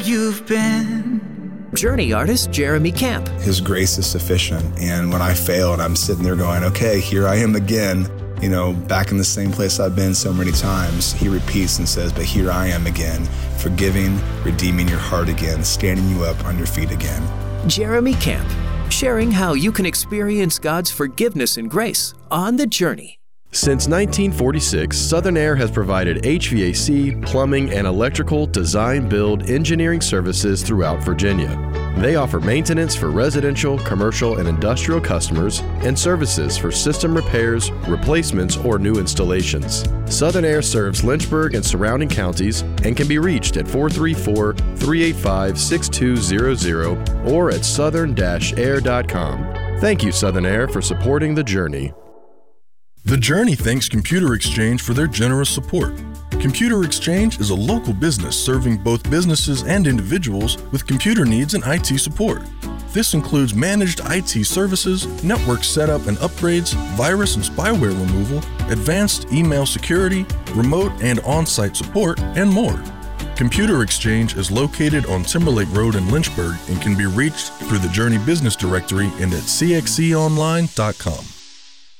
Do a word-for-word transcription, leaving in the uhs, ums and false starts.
you've been. Journey artist Jeremy Camp. His grace is sufficient. And when I fail and I'm sitting there going, okay, here I am again, you know, back in the same place I've been so many times, he repeats and says, but here I am again, forgiving, redeeming your heart again, standing you up on your feet again. Jeremy Camp, sharing how you can experience God's forgiveness and grace on the journey. Since nineteen forty-six, Southern Air has provided H V A C, plumbing, and electrical design, build, engineering services throughout Virginia. They offer maintenance for residential, commercial, and industrial customers and services for system repairs, replacements, or new installations. Southern Air serves Lynchburg and surrounding counties and can be reached at four three four, three eight five, six two zero zero or at southern dash air dot com. Thank you, Southern Air, for supporting the journey. The Journey thanks Computer Exchange for their generous support. Computer Exchange is a local business serving both businesses and individuals with computer needs and I T support. This includes managed I T services, network setup and upgrades, virus and spyware removal, advanced email security, remote and on-site support, and more. Computer Exchange is located on Timberlake Road in Lynchburg and can be reached through the Journey Business Directory and at c x e online dot com.